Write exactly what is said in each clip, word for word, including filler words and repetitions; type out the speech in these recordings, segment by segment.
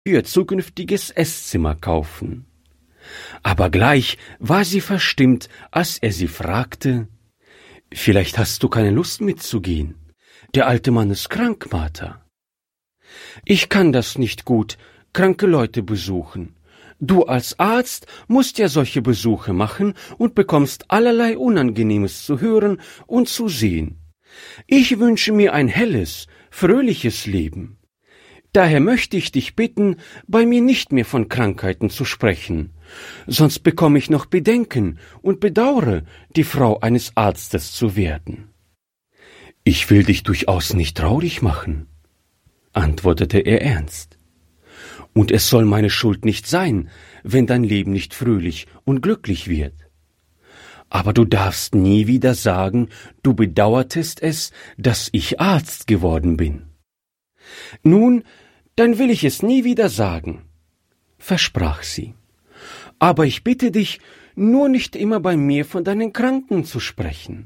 ihr zukünftiges Esszimmer kaufen. Aber gleich war sie verstimmt, als er sie fragte: »Vielleicht hast du keine Lust mitzugehen. Der alte Mann ist krank, Martha.« »Ich kann das nicht gut, kranke Leute besuchen. Du als Arzt musst ja solche Besuche machen und bekommst allerlei Unangenehmes zu hören und zu sehen. Ich wünsche mir ein helles, fröhliches Leben. Daher möchte ich dich bitten, bei mir nicht mehr von Krankheiten zu sprechen, sonst bekomme ich noch Bedenken und bedauere, die Frau eines Arztes zu werden.« »Ich will dich durchaus nicht traurig machen«, antwortete er ernst. »Und es soll meine Schuld nicht sein, wenn dein Leben nicht fröhlich und glücklich wird. Aber du darfst nie wieder sagen, du bedauertest es, dass ich Arzt geworden bin.« »Nun, dann will ich es nie wieder sagen«, versprach sie. »Aber ich bitte dich, nur nicht immer bei mir von deinen Kranken zu sprechen.«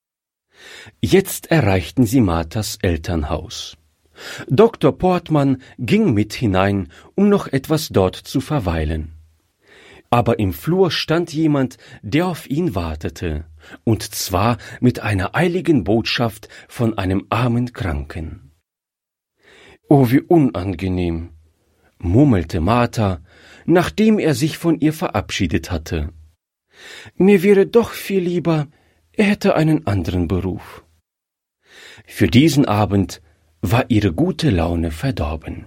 Jetzt erreichten sie Marthas Elternhaus. Doktor Portmann ging mit hinein, um noch etwas dort zu verweilen. Aber im Flur stand jemand, der auf ihn wartete, und zwar mit einer eiligen Botschaft von einem armen Kranken. »Oh, wie unangenehm«, murmelte Martha, nachdem er sich von ihr verabschiedet hatte. »Mir wäre doch viel lieber, er hätte einen anderen Beruf.« Für diesen Abend war ihre gute Laune verdorben.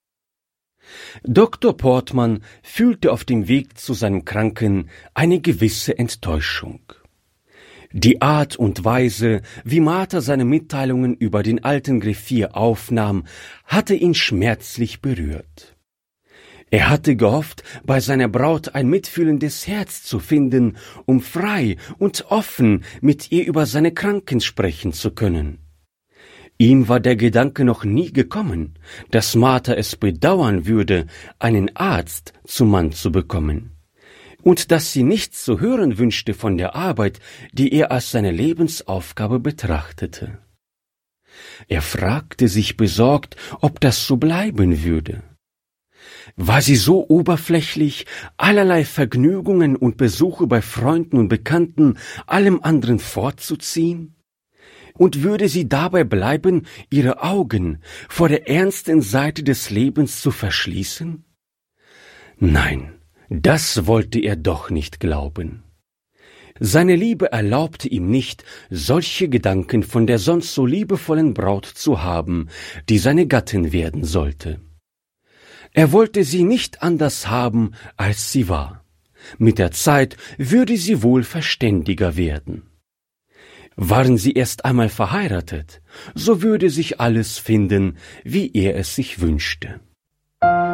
Doktor Portmann fühlte auf dem Weg zu seinem Kranken eine gewisse Enttäuschung. Die Art und Weise, wie Martha seine Mitteilungen über den alten Greffier aufnahm, hatte ihn schmerzlich berührt. Er hatte gehofft, bei seiner Braut ein mitfühlendes Herz zu finden, um frei und offen mit ihr über seine Kranken sprechen zu können. Ihm war der Gedanke noch nie gekommen, dass Martha es bedauern würde, einen Arzt zum Mann zu bekommen, und dass sie nichts zu hören wünschte von der Arbeit, die er als seine Lebensaufgabe betrachtete. Er fragte sich besorgt, ob das so bleiben würde. War sie so oberflächlich, allerlei Vergnügungen und Besuche bei Freunden und Bekannten allem anderen vorzuziehen? Und würde sie dabei bleiben, ihre Augen vor der ernsten Seite des Lebens zu verschließen? Nein, das wollte er doch nicht glauben. Seine Liebe erlaubte ihm nicht, solche Gedanken von der sonst so liebevollen Braut zu haben, die seine Gattin werden sollte. Er wollte sie nicht anders haben, als sie war. Mit der Zeit würde sie wohl verständiger werden. Waren sie erst einmal verheiratet, so würde sich alles finden, wie er es sich wünschte.